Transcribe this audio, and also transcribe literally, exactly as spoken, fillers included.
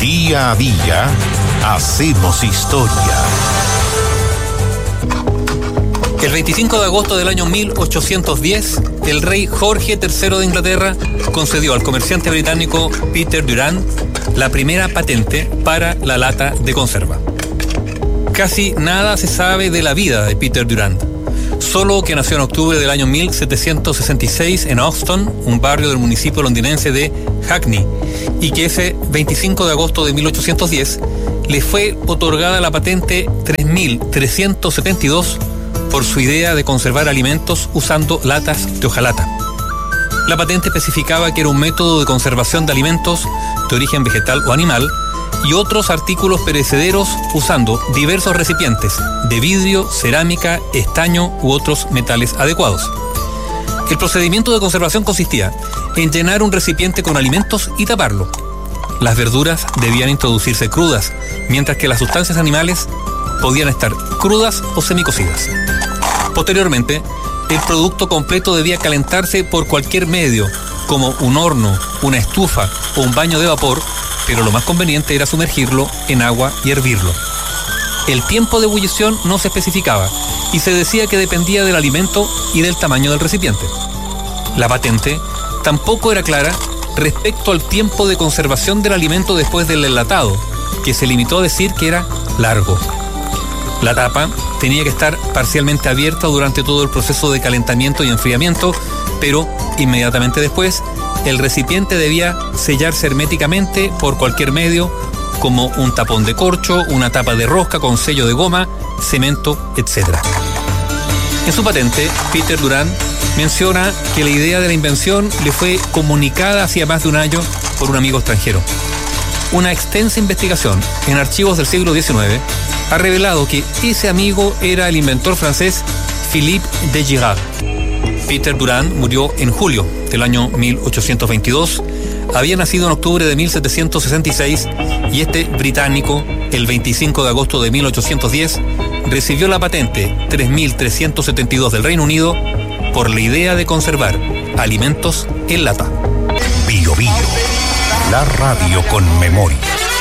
Día a día hacemos historia. El veinticinco de agosto del año mil ochocientos diez, el rey Jorge tercero de Inglaterra concedió al comerciante británico Peter Durand la primera patente para la lata de conserva. Casi nada se sabe de la vida de Peter Durand, solo que nació en octubre del año mil setecientos sesenta y seis en Hoxton, un barrio del municipio londinense de Hackney, y que ese veinticinco de agosto de mil ochocientos diez le fue otorgada la patente tres mil trescientos setenta y dos por su idea de conservar alimentos usando latas de hojalata. La patente especificaba que era un método de conservación de alimentos de origen vegetal o animal y otros artículos perecederos usando diversos recipientes de vidrio, cerámica, estaño u otros metales adecuados. El procedimiento de conservación consistía en llenar un recipiente con alimentos y taparlo. Las verduras debían introducirse crudas, mientras que las sustancias animales podían estar crudas o semicocidas. Posteriormente, el producto completo debía calentarse por cualquier medio, como un horno, una estufa o un baño de vapor, pero lo más conveniente era sumergirlo en agua y hervirlo. El tiempo de ebullición no se especificaba y se decía que dependía del alimento y del tamaño del recipiente. La patente tampoco era clara respecto al tiempo de conservación del alimento después del enlatado, que se limitó a decir que era largo. La tapa tenía que estar parcialmente abierta durante todo el proceso de calentamiento y enfriamiento, pero inmediatamente después el recipiente debía sellarse herméticamente por cualquier medio, como un tapón de corcho, una tapa de rosca con sello de goma, cemento, etcétera. En su patente, Peter Durand menciona que la idea de la invención le fue comunicada hacía más de un año por un amigo extranjero. Una extensa investigación en archivos del siglo diecinueve ha revelado que ese amigo era el inventor francés Philippe de Girard. Peter Durand murió en julio del año mil ochocientos veintidós, había nacido en octubre de mil setecientos sesenta y seis y este británico, el veinticinco de agosto de mil ochocientos diez, recibió la patente tres mil trescientos setenta y dos del Reino Unido por la idea de conservar alimentos en lata. Bio Bio, la radio con memoria.